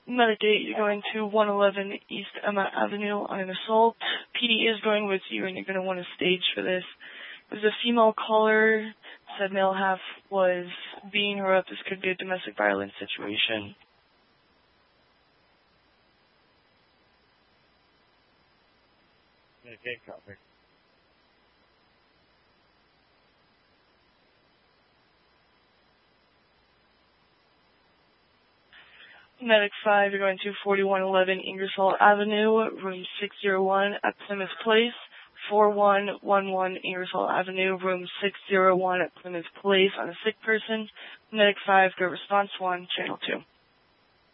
Medic 8, you're going to 111 East Emma Avenue on an assault. PD is going with you, and you're going to want to stage for this. There's a female caller, said male half was beating her up. This could be a domestic violence situation. Medic 8, copy. Medic 5, you're going to 4111 Ingersoll Avenue, room 601 at Plymouth Place. 4111 Ingersoll Avenue, room 601 at Plymouth Place on a sick person. Medic 5, go response 1, channel 2.